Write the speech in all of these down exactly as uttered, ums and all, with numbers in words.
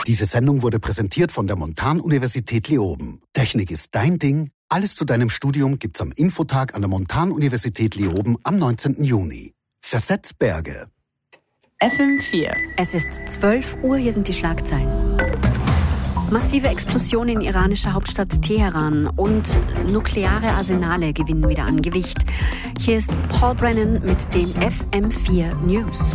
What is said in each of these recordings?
Diese Sendung wurde präsentiert von der Montan-Universität Leoben. Technik ist dein Ding. Alles zu deinem Studium gibt's am Infotag an der Montan-Universität Leoben am neunzehnten Juni. Versetz Berge. F M vier. Es ist zwölf Uhr, hier sind die Schlagzeilen. Massive Explosion in iranischer Hauptstadt Teheran und nukleare Arsenale gewinnen wieder an Gewicht. Hier ist Paul Brennan mit den F M vier News.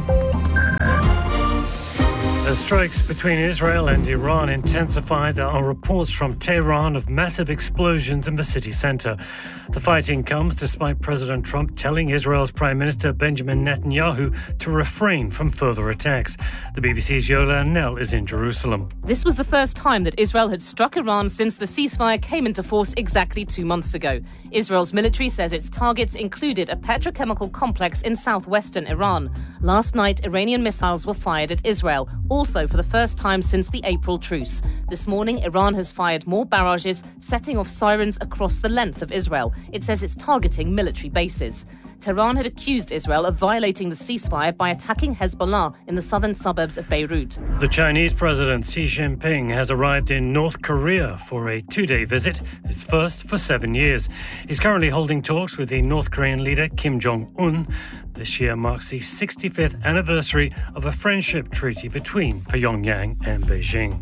The strikes between Israel and Iran intensify. There are reports from Tehran of massive explosions in the city centre. The fighting comes despite President Trump telling Israel's Prime Minister Benjamin Netanyahu to refrain from further attacks. The B B C's Yola Nell is in Jerusalem. This was the first time that Israel had struck Iran since the ceasefire came into force exactly two months ago. Israel's military says its targets included a petrochemical complex in southwestern Iran. Last night, Iranian missiles were fired at Israel, also for the first time since the April truce. This morning, Iran has fired more barrages, setting off sirens across the length of Israel. It says it's targeting military bases. Tehran had accused Israel of violating the ceasefire by attacking Hezbollah in the southern suburbs of Beirut. The Chinese President Xi Jinping has arrived in North Korea for a two-day visit, his first for seven years. He's currently holding talks with the North Korean leader Kim Jong-un. This year marks the sixty-fifth anniversary of a friendship treaty between Pyongyang and Beijing.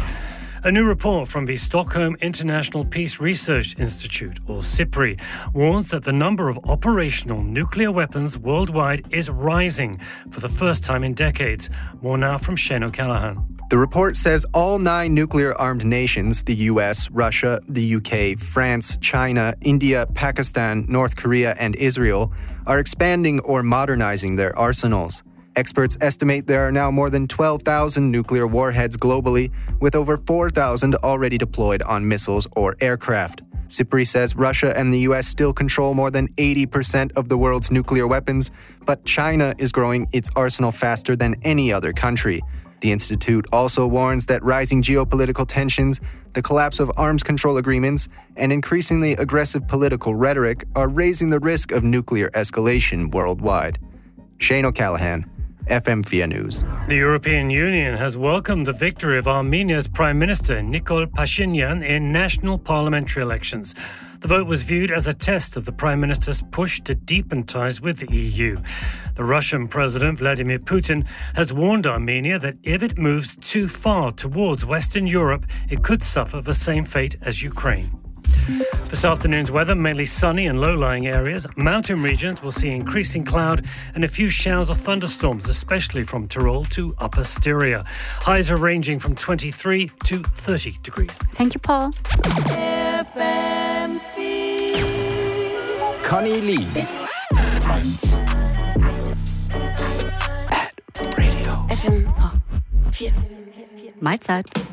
A new report from the Stockholm International Peace Research Institute, or SIPRI, warns that the number of operational nuclear weapons worldwide is rising for the first time in decades. More now from Shane O'Callaghan. The report says all nine nuclear-armed nations, the U S, Russia, the U K, France, China, India, Pakistan, North Korea, and Israel, are expanding or modernizing their arsenals. Experts estimate there are now more than twelve thousand nuclear warheads globally, with over four thousand already deployed on missiles or aircraft. SIPRI says Russia and the U S still control more than eighty percent of the world's nuclear weapons, but China is growing its arsenal faster than any other country. The institute also warns that rising geopolitical tensions, the collapse of arms control agreements, and increasingly aggressive political rhetoric are raising the risk of nuclear escalation worldwide. Shane O'Callaghan, F M four News. The European Union has welcomed the victory of Armenia's Prime Minister Nikol Pashinyan in national parliamentary elections. The vote was viewed as a test of the Prime Minister's push to deepen ties with the E U. The Russian President Vladimir Putin has warned Armenia that if it moves too far towards Western Europe, it could suffer the same fate as Ukraine. This afternoon's weather, mainly sunny and low-lying areas. Mountain regions will see increasing cloud and a few showers of thunderstorms, especially from Tyrol to Upper Styria. Highs are ranging from twenty-three to thirty degrees. Thank you, Paul. F M vier. Conny Lee. eins. At Radio. F M vier. Mahlzeit.